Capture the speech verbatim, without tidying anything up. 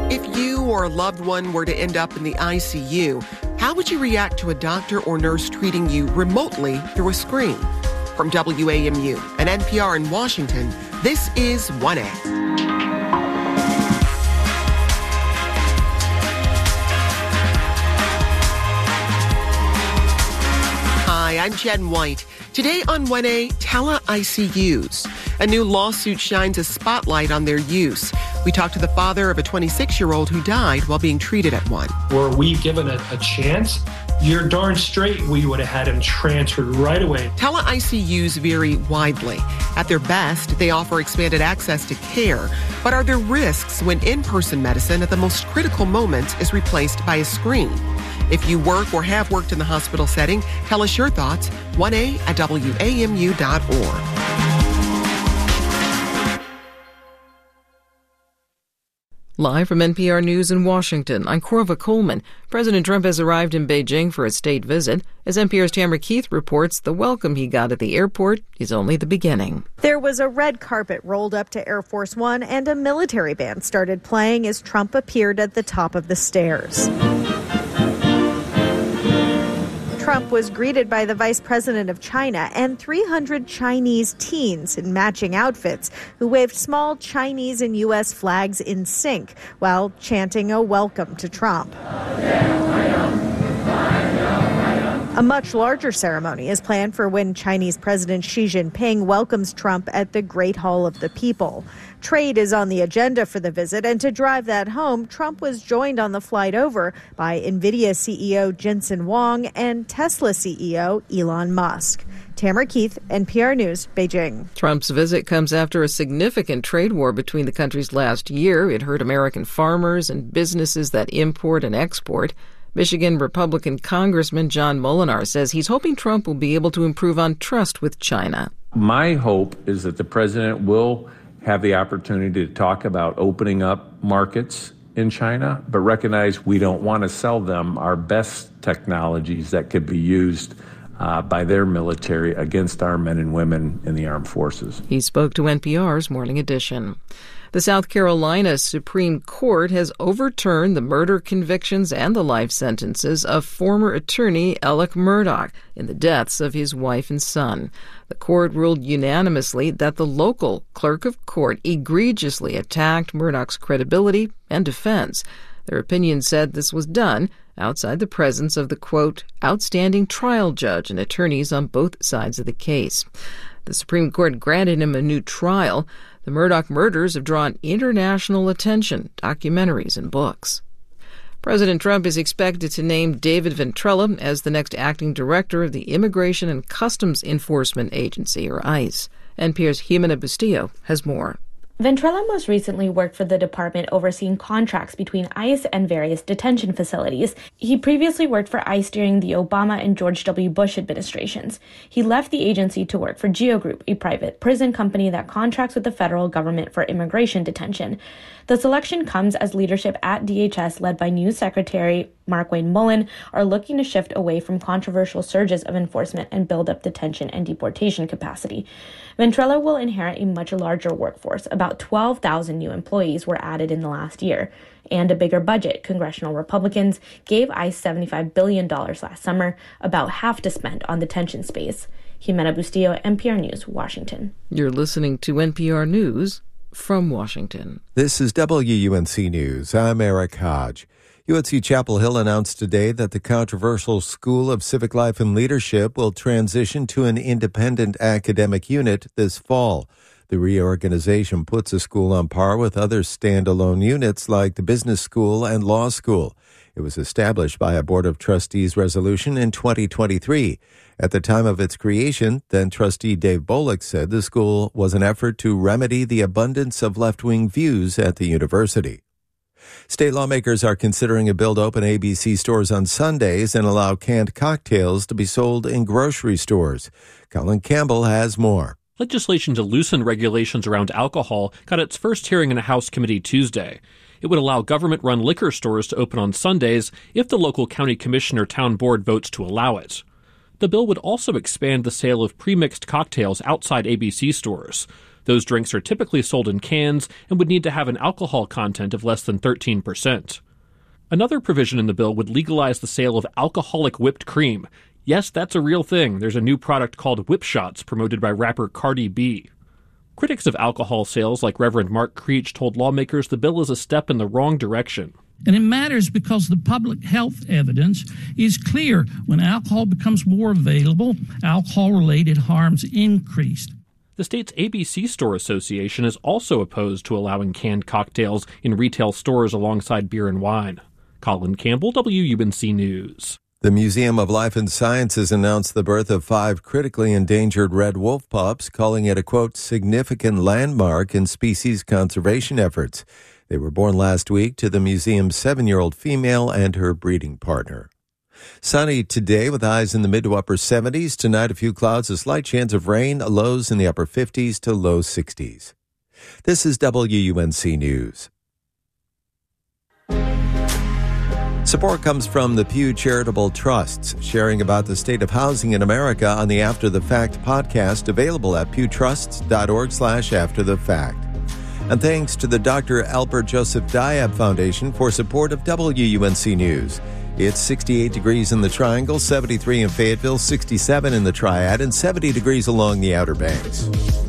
If you or a loved one were to end up in the I C U, how would you react to a doctor or nurse treating you remotely through a screen? From W A M U and N P R in Washington, this is one A. Hi, I'm Jen White. Today on one A, tele-I C Us. A new lawsuit shines a spotlight on their use. We talked to the father of a twenty-six-year-old who died while being treated at one. Were we given a, a chance? You're darn straight we would have had him transferred right away. Tele-I C Us vary widely. At their best, they offer expanded access to care. But are there risks when in-person medicine at the most critical moments is replaced by a screen? If you work or have worked in the hospital setting, tell us your thoughts. one A at W A M U dot org. Live from N P R News in Washington, I'm Corva Coleman. President Trump has arrived in Beijing for a state visit. As N P R's Tamara Keith reports, the welcome he got at the airport is only the beginning. There was a red carpet rolled up to Air Force One, and a military band started playing as Trump appeared at the top of the stairs. Trump was greeted by the vice president of China and three hundred Chinese teens in matching outfits who waved small Chinese and U S flags in sync while chanting a welcome to Trump. A much larger ceremony is planned for when Chinese President Xi Jinping welcomes Trump at the Great Hall of the People. Trade is on the agenda for the visit, and to drive that home, Trump was joined on the flight over by NVIDIA C E O Jensen Huang and Tesla C E O Elon Musk. Tamara Keith, N P R News, Beijing. Trump's visit comes after a significant trade war between the countries last year. It hurt American farmers and businesses that import and export. Michigan Republican Congressman John Molinar says he's hoping Trump will be able to improve on trust with China. My hope is that the president will have the opportunity to talk about opening up markets in China, but recognize we don't want to sell them our best technologies that could be used uh, by their military against our men and women in the armed forces. He spoke to N P R's Morning Edition. The South Carolina Supreme Court has overturned the murder convictions and the life sentences of former attorney Alec Murdaugh in the deaths of his wife and son. The court ruled unanimously that the local clerk of court egregiously attacked Murdaugh's credibility and defense. Their opinion said this was done outside the presence of the, quote, outstanding trial judge and attorneys on both sides of the case. The Supreme Court granted him a new trial. The Murdaugh murders have drawn international attention, documentaries, and books. President Trump is expected to name David Ventrella as the next acting director of the Immigration and Customs Enforcement Agency, or ICE. N P R's Jimena Bustillo has more. Ventrella most recently worked for the department overseeing contracts between ICE and various detention facilities. He previously worked for ICE during the Obama and George W. Bush administrations. He left the agency to work for Geo Group, a private prison company that contracts with the federal government for immigration detention. The selection comes as leadership at D H S, led by new Secretary Markwayne Mullin, are looking to shift away from controversial surges of enforcement and build up detention and deportation capacity. Ventrella will inherit a much larger workforce. About twelve thousand new employees were added in the last year. And a bigger budget. Congressional Republicans gave ICE seventy-five billion dollars last summer, about half to spend on detention space. Jimena Bustillo, N P R News, Washington. You're listening to N P R News from Washington. This is W U N C News. I'm Eric Hodge. U N C Chapel Hill announced today that the controversial School of Civic Life and Leadership will transition to an independent academic unit this fall. The reorganization puts the school on par with other standalone units like the business school and law school. It was established by a Board of Trustees resolution in twenty twenty-three. At the time of its creation, then trustee Dave Bullock said the school was an effort to remedy the abundance of left-wing views at the university. State lawmakers are considering a bill to open A B C stores on Sundays and allow canned cocktails to be sold in grocery stores. Colin Campbell has more. Legislation to loosen regulations around alcohol got its first hearing in a House committee Tuesday. It would allow government-run liquor stores to open on Sundays if the local county commission or town board votes to allow it. The bill would also expand the sale of pre-mixed cocktails outside A B C stores. Those drinks are typically sold in cans and would need to have an alcohol content of less than thirteen percent. Another provision in the bill would legalize the sale of alcoholic whipped cream. Yes, that's a real thing. There's a new product called Whip Shots promoted by rapper Cardi B. Critics of alcohol sales like Reverend Mark Creech told lawmakers the bill is a step in the wrong direction. And it matters because the public health evidence is clear. When alcohol becomes more available, alcohol-related harms increase. The state's A B C Store Association is also opposed to allowing canned cocktails in retail stores alongside beer and wine. Colin Campbell, W U N C News. The Museum of Life and Sciences announced the birth of five critically endangered red wolf pups, calling it a, quote, significant landmark in species conservation efforts. They were born last week to the museum's seven-year-old female and her breeding partner. Sunny today with highs in the mid to upper seventies. Tonight, a few clouds, a slight chance of rain, lows in the upper fifties to low sixties. This is W U N C News. Support comes from the Pew Charitable Trusts, sharing about the state of housing in America on the After the Fact podcast, available at pewtrusts.org slash after the fact. And thanks to the Doctor Albert Joseph Diab Foundation for support of W U N C News. It's sixty-eight degrees in the Triangle, seventy-three in Fayetteville, sixty-seven in the Triad, and seventy degrees along the Outer Banks.